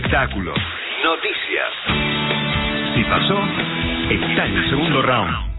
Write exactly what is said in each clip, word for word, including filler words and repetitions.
espectáculos, noticias. Si pasó, está en el segundo round.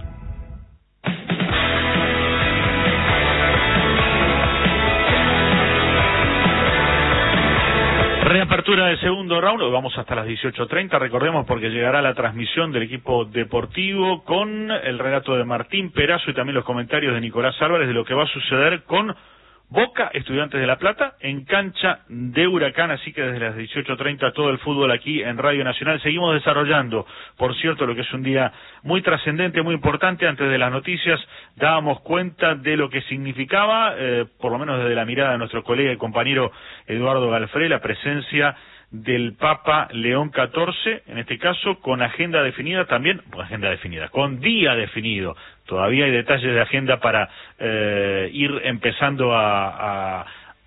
Reapertura del segundo round, hoy vamos hasta las dieciocho treinta, recordemos porque llegará la transmisión del equipo deportivo con el relato de Martín Perazo y también los comentarios de Nicolás Álvarez de lo que va a suceder con Boca, Estudiantes de La Plata, en cancha de Huracán, así que desde las dieciocho treinta todo el fútbol aquí en Radio Nacional. Seguimos desarrollando, por cierto, lo que es un día muy trascendente, muy importante. Antes de las noticias dábamos cuenta de lo que significaba, eh, por lo menos desde la mirada de nuestro colega y compañero Eduardo Galfré, la presencia del Papa León catorce, en este caso con agenda definida también, con agenda definida, con día definido. Todavía hay detalles de agenda para eh, ir empezando a, a,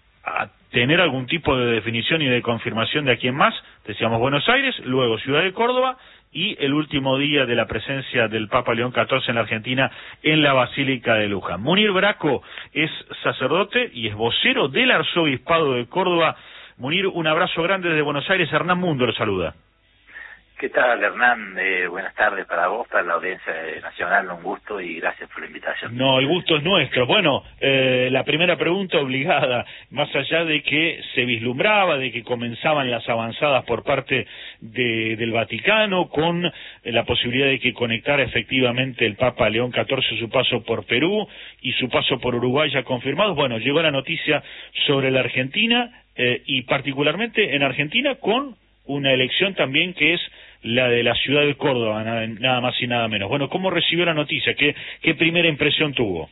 a tener algún tipo de definición y de confirmación de a quién más. Decíamos Buenos Aires, luego Ciudad de Córdoba y el último día de la presencia del Papa León catorce en la Argentina en la Basílica de Luján. Munir Braco es sacerdote y es vocero del Arzobispado de Córdoba. Munir, un abrazo grande desde Buenos Aires. Hernán Mundo lo saluda. ¿Qué tal, Hernán? Eh, buenas tardes para vos, para la audiencia nacional, un gusto y gracias por la invitación. No, el gusto es nuestro. Bueno, eh, la primera pregunta obligada, más allá de que se vislumbraba, de que comenzaban las avanzadas por parte de, del Vaticano, con eh, la posibilidad de que conectara efectivamente el Papa León catorce su paso por Perú y su paso por Uruguay ya confirmados. Bueno, llegó la noticia sobre la Argentina eh, y particularmente en Argentina con una elección también que es la de la ciudad de Córdoba, nada, nada más y nada menos. Bueno, ¿cómo recibió la noticia? ¿Qué, qué primera impresión tuvo?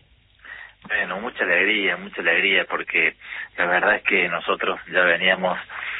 Bueno, mucha alegría, mucha alegría, porque la verdad es que nosotros ya veníamos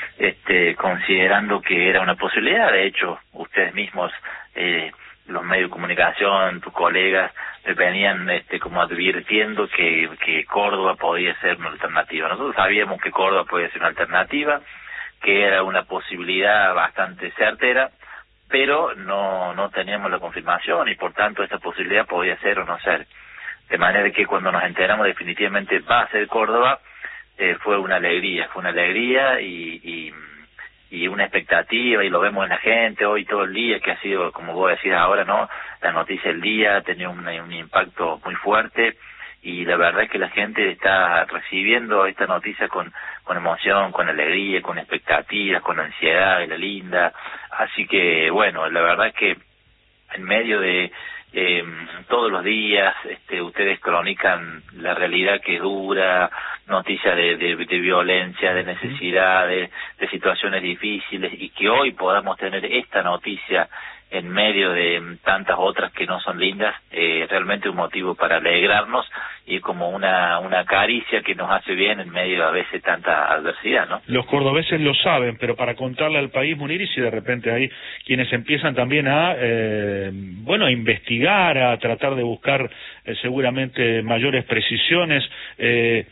este, considerando que era una posibilidad. De hecho, ustedes mismos, eh, los medios de comunicación, tus colegas, venían este, como advirtiendo que, que Córdoba podía ser una alternativa. Nosotros sabíamos que Córdoba podía ser una alternativa, que era una posibilidad bastante certera, pero no no teníamos la confirmación y por tanto esta posibilidad podía ser o no ser. De manera que cuando nos enteramos definitivamente va a ser Córdoba, eh, fue una alegría, fue una alegría y, y, y una expectativa, y lo vemos en la gente hoy todo el día, que ha sido, como vos decís ahora, ¿no? La noticia del día ha tenido un, un impacto muy fuerte, y la verdad es que la gente está recibiendo esta noticia con, con emoción, con alegría, con expectativas, con ansiedad, de la linda. Así que, bueno, la verdad es que en medio de eh, todos los días este, ustedes cronican la realidad que es dura, noticias de, de, de violencia, de necesidad, de, de situaciones difíciles, y que hoy podamos tener esta noticia en medio de tantas otras que no son lindas, eh, realmente un motivo para alegrarnos y como una una caricia que nos hace bien en medio a veces tanta adversidad, ¿no? Los cordobeses lo saben, pero para contarle al país, Munir, y si de repente hay quienes empiezan también a, eh, bueno, a investigar, a tratar de buscar eh, seguramente mayores precisiones, eh,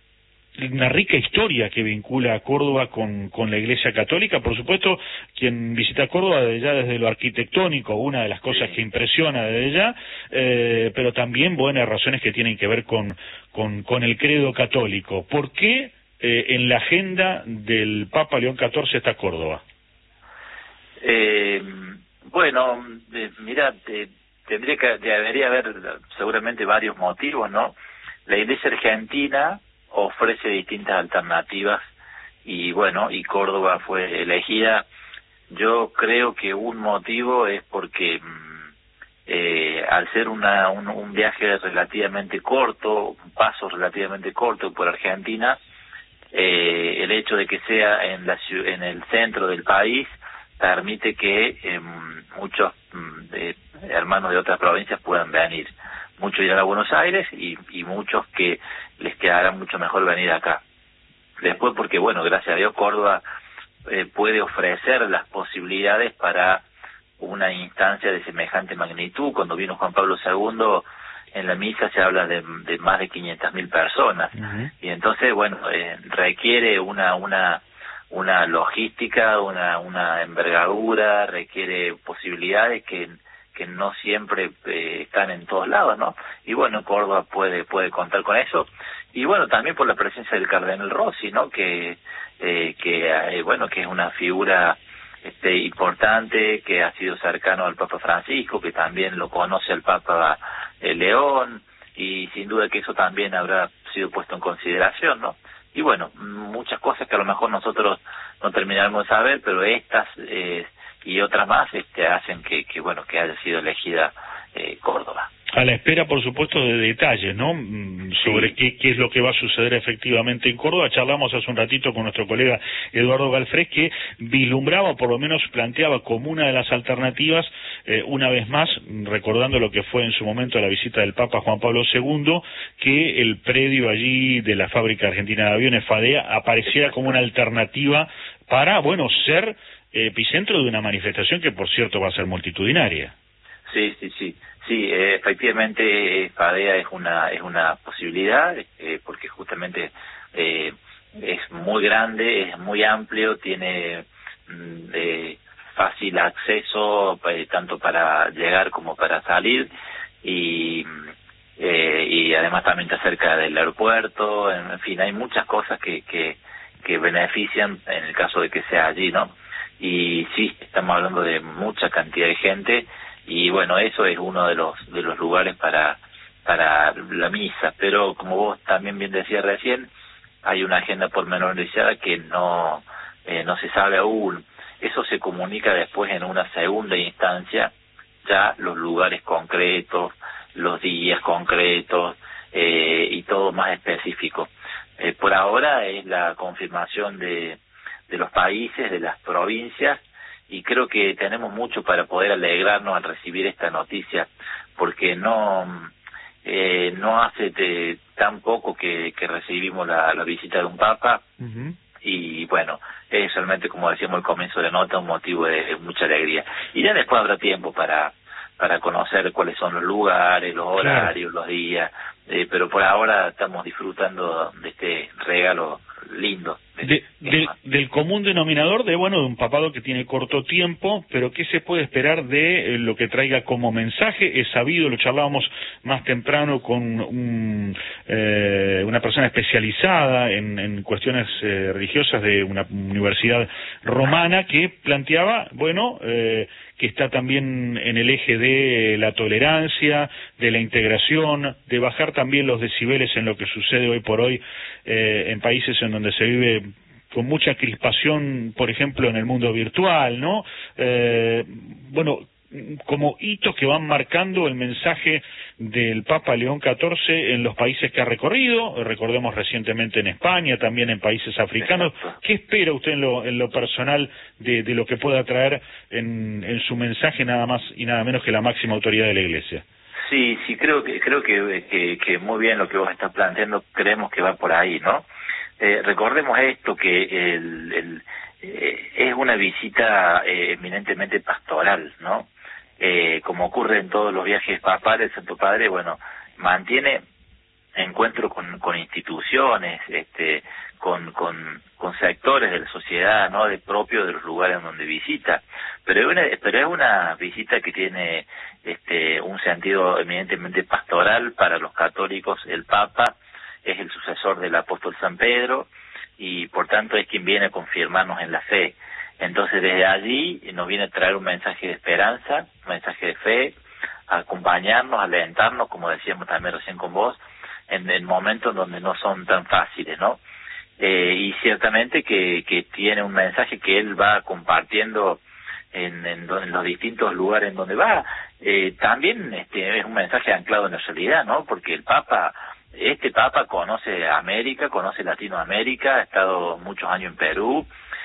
una rica historia que vincula a Córdoba con, con la Iglesia Católica. Por supuesto, quien visita Córdoba desde ya desde lo arquitectónico, una de las cosas que impresiona desde ya, eh, pero también buenas razones que tienen que ver con, con, con el credo católico. ¿Por qué eh, en la agenda del Papa León catorce está Córdoba? Eh, bueno, eh, mira, te, tendría que debería haber seguramente varios motivos, ¿no? La Iglesia Argentina ofrece distintas alternativas y bueno, y Córdoba fue elegida. Yo creo que un motivo es porque eh, al ser una un, un viaje relativamente corto, un paso relativamente corto por Argentina, eh, el hecho de que sea en la en el centro del país permite que eh, muchos eh, hermanos de otras provincias puedan venir. Muchos irán a Buenos Aires y, y muchos que les quedará mucho mejor venir acá. Después porque, bueno, gracias a Dios Córdoba eh, puede ofrecer las posibilidades para una instancia de semejante magnitud. Cuando vino Juan Pablo segundo, en la misa se habla de, de más de quinientas mil personas. Uh-huh. Y entonces, bueno, eh, requiere una una una logística, una una envergadura, requiere posibilidades que que no siempre eh, están en todos lados, ¿no? Y bueno, Córdoba puede puede contar con eso. Y bueno, también por la presencia del cardenal Rossi, ¿no? Que eh, que eh, bueno, que es una figura este, importante, que ha sido cercano al Papa Francisco, que también lo conoce el Papa eh, León, y sin duda que eso también habrá sido puesto en consideración, ¿no? Y bueno, muchas cosas que a lo mejor nosotros no terminaremos de saber, pero estas eh, y otras más este, hacen que, que, bueno, que haya sido elegida eh, Córdoba. A la espera, por supuesto, de detalles, ¿no? Sobre sí. qué, qué es lo que va a suceder efectivamente en Córdoba. Charlamos hace un ratito con nuestro colega Eduardo Galfrés, que vislumbraba, por lo menos planteaba como una de las alternativas, eh, una vez más, recordando lo que fue en su momento la visita del Papa Juan Pablo segundo, que el predio allí de la Fábrica Argentina de Aviones, FADEA, apareciera como una alternativa para, bueno, ser epicentro de una manifestación que, por cierto, va a ser multitudinaria. Sí, sí, sí. Sí, eh, efectivamente, FADEA es una es una posibilidad, eh, porque justamente eh, es muy grande, es muy amplio, tiene mm, eh, fácil acceso, eh, tanto para llegar como para salir, y eh, y además también está cerca del aeropuerto, en fin, hay muchas cosas que, que, que benefician en el caso de que sea allí, ¿no? Y sí, estamos hablando de mucha cantidad de gente, y bueno, eso es uno de los de los lugares para para la misa, pero como vos también bien decías recién, hay una agenda pormenorizada que no eh, no se sabe aún. Eso se comunica después en una segunda instancia, ya los lugares concretos, los días concretos eh, y todo más específico. Eh, por ahora es la confirmación de de los países, de las provincias, y creo que tenemos mucho para poder alegrarnos al recibir esta noticia, porque no eh, no hace de, tan poco que, que recibimos la, la visita de un Papa, uh-huh. Y bueno, es realmente, como decíamos al comienzo de la nota, un motivo de, de mucha alegría. Y ya después habrá tiempo para para conocer cuáles son los lugares, los horarios, claro. Los días, eh, pero por ahora estamos disfrutando de este regalo lindo. De, de, de, del común denominador de, bueno, de un papado que tiene corto tiempo, pero ¿qué se puede esperar de eh, lo que traiga como mensaje? Es sabido, lo charlábamos más temprano con un, eh, una persona especializada en, en cuestiones eh, religiosas de una universidad romana, que planteaba, bueno, eh, que está también en el eje de la tolerancia, de la integración, de bajar también los decibeles en lo que sucede hoy por hoy eh, en países en donde se vive con mucha crispación, por ejemplo, en el mundo virtual, ¿no? Eh, bueno, como hitos que van marcando el mensaje del Papa León catorce en los países que ha recorrido, recordemos recientemente en España, también en países africanos. ¿Qué espera usted en lo, en lo personal de, de lo que pueda traer en, en su mensaje nada más y nada menos que la máxima autoridad de la Iglesia? Sí, sí, creo que creo que, que, que muy bien lo que vos estás planteando, creemos que va por ahí, ¿no? Eh, recordemos esto, que el, el, eh, es una visita eh, eminentemente pastoral, ¿no? Eh, como ocurre en todos los viajes papales, el Santo Padre, bueno, mantiene encuentro con, con instituciones, este, con, con, con sectores de la sociedad, ¿no? De propio de los lugares donde visita, pero es una, pero es una visita que tiene este, un sentido eminentemente pastoral para los católicos. El Papa es el sucesor del apóstol San Pedro y por tanto es quien viene a confirmarnos en la fe. Entonces desde allí nos viene a traer un mensaje de esperanza, un mensaje de fe, a acompañarnos, a alentarnos, como decíamos también recién con vos, en, en momentos donde no son tan fáciles, ¿no? Eh, y ciertamente que, que tiene un mensaje que él va compartiendo en, en, en los distintos lugares en donde va. Eh, también este, es un mensaje anclado en la realidad, ¿no? Porque el Papa, este Papa conoce América, conoce Latinoamérica, ha estado muchos años en Perú.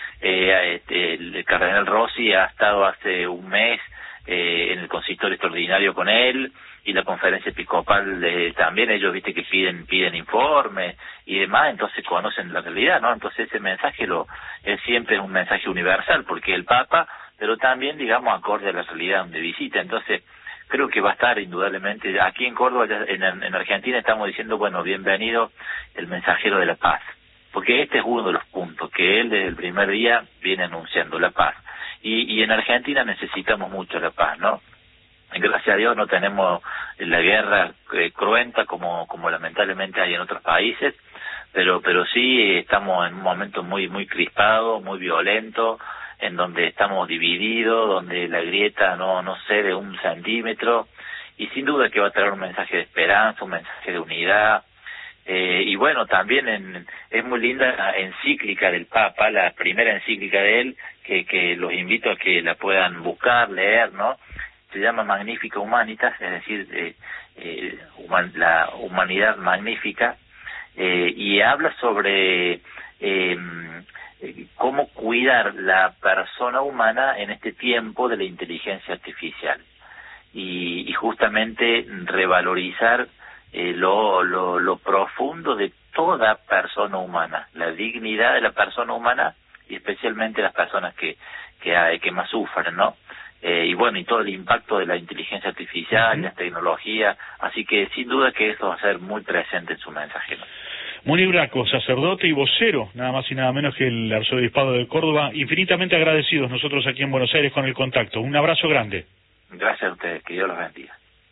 Eh, este, el cardenal Rossi ha estado hace un mes eh, en el consistorio extraordinario con él, y la conferencia episcopal eh, también, ellos viste que piden piden informes y demás, entonces conocen la realidad, ¿no? Entonces ese mensaje lo es siempre un mensaje universal, porque el Papa, pero también, digamos, acorde a la realidad donde visita. Entonces creo que va a estar indudablemente aquí en Córdoba, en, en Argentina estamos diciendo, bueno, bienvenido el mensajero de la paz, porque este es uno de los puntos que él desde el primer día viene anunciando, la paz. Y, y en Argentina necesitamos mucho la paz, ¿no? Gracias a Dios no tenemos la guerra eh, cruenta como como lamentablemente hay en otros países, pero pero sí estamos en un momento muy muy crispado, muy violento, en donde estamos divididos, donde la grieta no, no cede un centímetro, y sin duda que va a traer un mensaje de esperanza, un mensaje de unidad. Eh, y bueno, también en, es muy linda la encíclica del Papa, la primera encíclica de él, que, que los invito a que la puedan buscar, leer, ¿no? Se llama Magnifica Humanitas, es decir, eh, eh, human, la humanidad magnífica, eh, y habla sobre eh, cómo cuidar la persona humana en este tiempo de la inteligencia artificial, y, y justamente revalorizar eh, lo, lo, lo profundo de toda persona humana, la dignidad de la persona humana, y especialmente las personas que que, hay, que más sufren, ¿no? Eh, y bueno, y todo el impacto de la inteligencia artificial, uh-huh. la tecnología, así que sin duda que esto va a ser muy presente en su mensaje, ¿no? Muni Braco, sacerdote y vocero, nada más y nada menos que el arzobispado de Córdoba, infinitamente agradecidos nosotros aquí en Buenos Aires con el contacto. Un abrazo grande. Gracias a ustedes, que Dios los bendiga.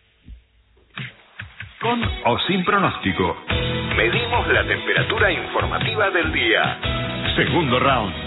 Con o sin pronóstico, medimos la temperatura informativa del día. Segundo round.